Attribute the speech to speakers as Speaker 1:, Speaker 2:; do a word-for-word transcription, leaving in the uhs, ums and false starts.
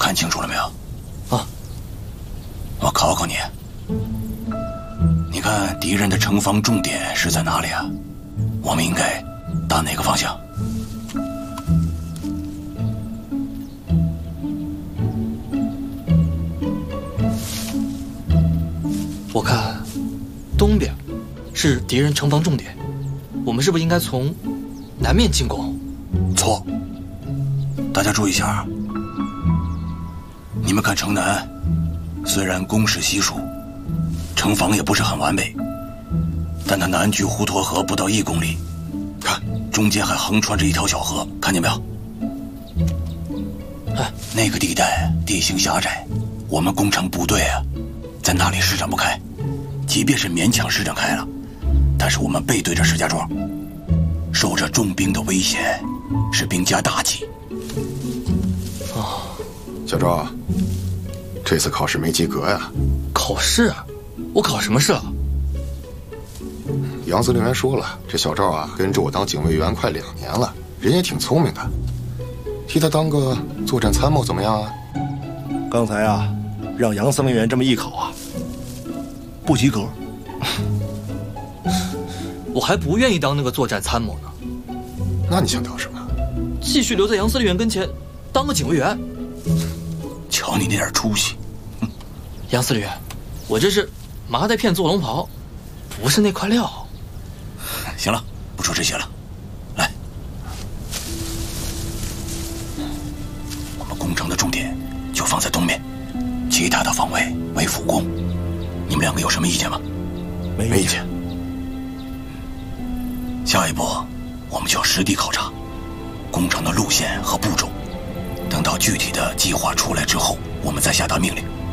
Speaker 1: 看清楚了没有？
Speaker 2: 啊，
Speaker 1: 我考考你，你看敌人的城防重点是在哪里啊？我们应该打哪个方向？
Speaker 2: 我看东边是敌人城防重点，我们是不是应该从南面进攻？
Speaker 1: 错，大家注意一下啊！你们看城南，虽然工事稀疏，城防也不是很完备，但它南距滹沱河不到一公里，看中间还横穿着一条小河，看见没有？
Speaker 2: 哎，
Speaker 1: 那个地带地形狭窄，我们攻城部队啊，在那里施展不开，即便是勉强施展开了，但是我们背对着石家庄，受着重兵的危险，是兵家大忌。
Speaker 2: 哦，
Speaker 3: 小周，这次考试没及格呀？
Speaker 2: 考试？我考什么试了？
Speaker 3: 杨司令员说了，这小赵啊，跟着我当警卫员快两年了，人也挺聪明的，替他当个作战参谋怎么样啊？
Speaker 4: 刚才啊，让杨司令员这么一考啊，不及格。
Speaker 2: 我还不愿意当那个作战参谋呢。
Speaker 3: 那你想当什么？
Speaker 2: 继续留在杨司令员跟前，当个警卫员。
Speaker 1: 瞧你那点出息！
Speaker 2: 杨司令员，我这是麻袋片做龙袍，不是那块料。
Speaker 1: 行了，不说这些了，来，我们攻城的重点就放在东面，其他的方位为辅攻。你们两个有什么意见吗？
Speaker 4: 没意见。
Speaker 1: 下一步我们就要实地考察攻城的路线和步骤，等到具体的计划出来之后，我们再下达命令。